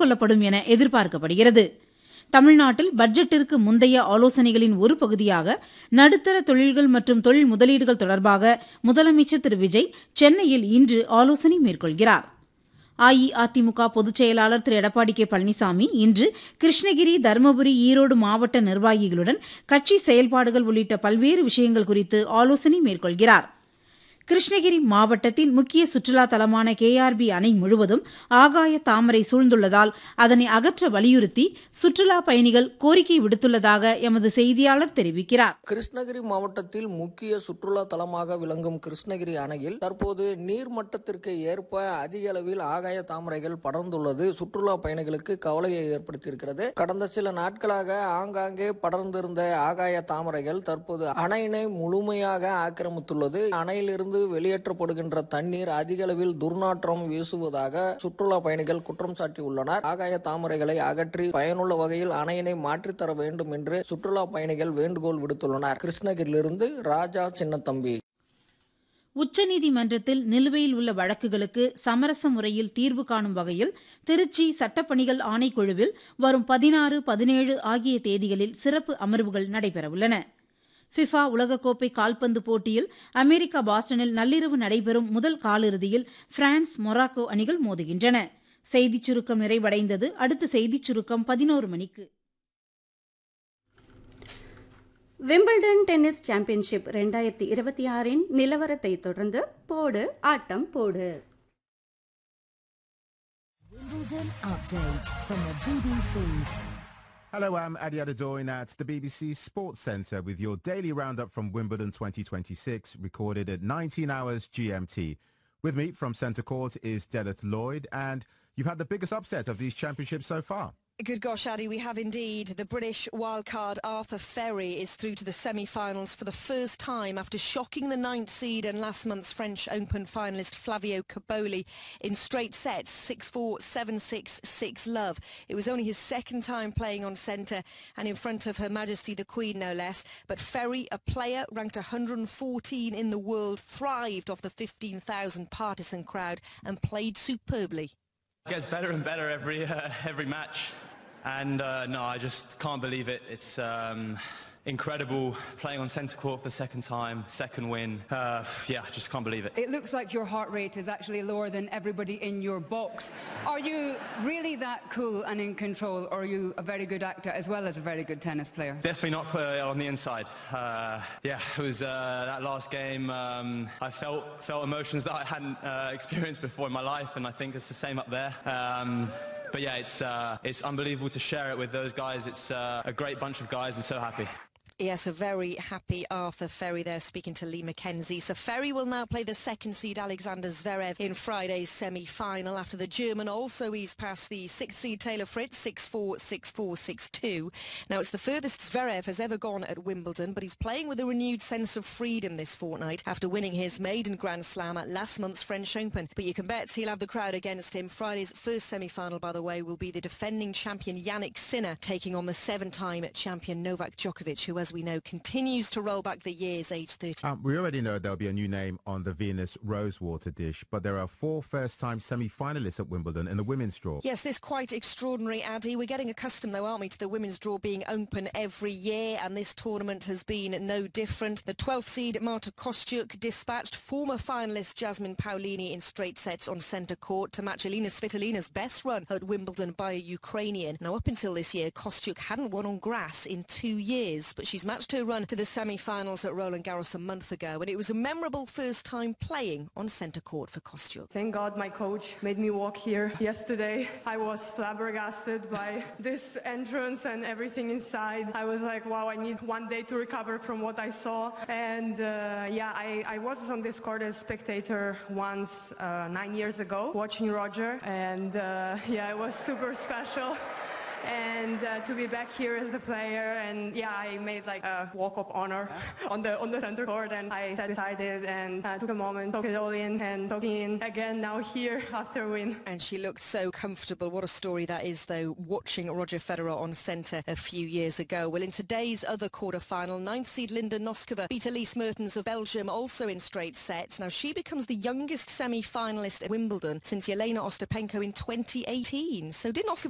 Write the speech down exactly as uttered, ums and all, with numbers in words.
ஒப்புக்கொள்ளப்படும் என எதிர்பார்க்கப்படுகிறது. தமிழ்நாட்டில் பட்ஜெட்டிற்கு முந்தைய ஆலோசனைகளின் ஒரு பகுதியாக நடுத்தர தொழில்கள் மற்றும் தொழில் முதலீடுகள் தொடர்பாக முதலமைச்சர் திரு விஜய் சென்னையில் இன்று ஆலோசனை மேற்கொள்கிறார். அஇஅதிமுக பொதுச் செயலாளர் திரு எடப்பாடி கே பழனிசாமி இன்று கிருஷ்ணகிரி, தருமபுரி, ஈரோடு மாவட்ட நிர்வாகிகளுடன் கட்சி செயல்பாடுகள் உள்ளிட்ட பல்வேறு விஷயங்கள் குறித்து ஆலோசனை மேற்கொள்கிறார். கிருஷ்ணகிரி மாவட்டத்தின் முக்கிய சுற்றுலா தலமான கே ஆர் பி அணை முழுவதும் ஆகாய தாமரை சூழ்ந்துள்ளதால் அதனை அகற்ற வலியுறுத்தி சுற்றுலா பயணிகள் கோரிக்கை விடுத்துள்ளதாக எமது செய்தியாளர் தெரிவிக்கிறார். கிருஷ்ணகிரி மாவட்டத்தில் முக்கிய சுற்றுலா தலமாக விளங்கும் கிருஷ்ணகிரி அணையில் தற்போது நீர்மட்டத்திற்கு ஏற்ப அதிக அளவில் ஆகாய தாமரைகள் படர்ந்துள்ளது சுற்றுலா பயணிகளுக்கு கவலையை ஏற்படுத்தியிருக்கிறது. கடந்த சில நாட்களாக ஆங்காங்கே படர்ந்திருந்த ஆகாய தாமரைகள் தற்போது அணையினை முழுமையாக ஆக்கிரமித்துள்ளது. அணையிலிருந்து வெளியேற்றப்படுகின்ற தண்ணீர் அதிக அளவில் துர்நாற்றம் வீசுவதாக சுற்றுலா பயணிகள் குற்றம் சாட்டியுள்ளனர். ஆகாய தாமரைகளை அகற்றி பயனுள்ள வகையில் அணையினை மாற்றித்தர வேண்டும் என்று சுற்றுலா பயணிகள் வேண்டுகோள் விடுத்துள்ளனர். கிருஷ்ணகிரியிலிருந்து ராஜா சின்னத்தம்பி. உச்சநீதிமன்றத்தில் நிலுவையில் உள்ள வழக்குகளுக்கு சமரச முறையில் தீர்வு காணும் வகையில் திருச்சி சட்டப்பணிகள் ஆணைக்குழுவில் வரும் பதினாறு, பதினேழு ஆகிய தேதிகளில் சிறப்பு அமர்வுகள் நடைபெறவுள்ளன. ஃபிஃபா உலகக்கோப்பை கால்பந்து போட்டியில் அமெரிக்கா பாஸ்டனில் நள்ளிரவு நடைபெறும் முதல் காலிறுதியில் பிரான்ஸ், மொராக்கோ அணிகள் மோதுகின்றன. செய்திச் சுருக்கம் நிறைவடைந்தது. அடுத்த செய்திச் சுருக்கம் பதினோரு மணிக்கு. விம்பிள்டன் டென்னிஸ் சாம்பியன்ஷிப் இரண்டாயிரத்தி இருபத்தி ஆறின் நிலவரத்தை தொடர்ந்து போடு ஆட்டம் போடு. Wimbledon update from the B B C. Hello, I'm Adi Adedoyin at the B B C Sports Centre with your daily roundup from Wimbledon twenty twenty-six, recorded at nineteen hours G M T. With me from Centre Court is Delith Lloyd, and you've had the biggest upset of these championships so far. Good gosh, Addy, we have indeed. The British wildcard Arthur Ferry is through to the semi-finals for the first time after shocking the ninth seed and last month's French Open finalist Flavio Cobolli in straight sets, six four, seven six, six love. It was only his second time playing on centre and in front of Her Majesty the Queen, no less. But Ferry, a player ranked one hundred fourteen in the world, thrived off the fifteen thousand partisan crowd and played superbly. It gets better and better every uh, every match, and uh, no, I just can't believe it. It's um, incredible playing on centre court for the second time, second win. Uh, yeah, just can't believe it. It looks like your heart rate is actually lower than everybody in your box. Are you really that cool and in control, or are you a very good actor as well as a very good tennis player? Definitely not for, on the inside. Uh, yeah, it was uh, that last game. Um, I felt felt emotions that I hadn't uh, experienced before in my life, and I think it's the same up there. Um, But yeah, it's uh, it's unbelievable to share it with those guys. It's uh, a great bunch of guys and so happy. Yes, a very happy Arthur Ferry there speaking to Lee McKenzie. So Ferry will now play the second seed Alexander Zverev in Friday's semi-final after the German also eased past the sixth seed Taylor Fritz, six four, six four, six two. Now it's the furthest Zverev has ever gone at Wimbledon, but he's playing with a renewed sense of freedom this fortnight after winning his maiden Grand Slam at last month's French Open. But you can bet he'll have the crowd against him. Friday's first semi-final, by the way, will be the defending champion Yannick Sinner taking on the seven-time champion Novak Djokovic, who, as we know, continues to roll back the years, age thirty. Um, we already know there'll be a new name on the Venus Rosewater dish, but there are four first-time semi-finalists at Wimbledon in the women's draw. Yes, this quite extraordinary, Addy. We're getting accustomed, though, aren't we, to the women's draw being open every year, and this tournament has been no different. The twelfth seed Marta Kostyuk dispatched former finalist Jasmine Paolini in straight sets on centre court to match Elina Svitolina's best run at Wimbledon by a Ukrainian. Now, up until this year, Kostyuk hadn't won on grass in two years, but she's matched her run to the semi-finals at Roland Garros a month ago, and it was a memorable first time playing on centre court for Kostyuk. Thank God my coach made me walk here yesterday. I was flabbergasted by this entrance and everything inside. I was like, wow, I need one day to recover from what I saw. And uh, yeah, I, I was on this court as spectator once uh, nine years ago, watching Roger, and uh, yeah, it was super special. And uh, to be back here as a player, and yeah, I made like a walk of honor on the on the center court, and I sat beside it and uh, took a moment, took it all in, and talking in again now here after win. And she looked so comfortable. What a story that is, though, watching Roger Federer on centre a few years ago. Well, in today's other quarter-final, ninth seed Linda Noskova beat Elise Mertens of Belgium, also in straight sets. Now, she becomes the youngest semi-finalist at Wimbledon since Yelena Ostapenko in twenty eighteen. So did Noskova